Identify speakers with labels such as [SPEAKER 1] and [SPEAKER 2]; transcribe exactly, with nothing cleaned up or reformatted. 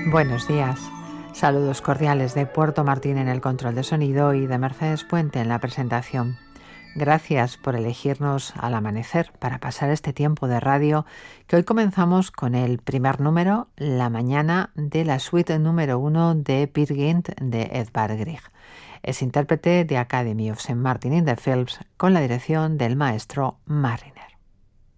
[SPEAKER 1] Buenos días. Saludos cordiales de Puerto Martín en el control de sonido y de Mercedes Puente en la presentación. Gracias por elegirnos al amanecer para pasar este tiempo de radio, que hoy comenzamos con el primer número, La mañana, de la suite número uno de Peer Gynt de Edvard Grieg. Es intérprete de Academy of Saint Martin in the Fields con la dirección del maestro Marin.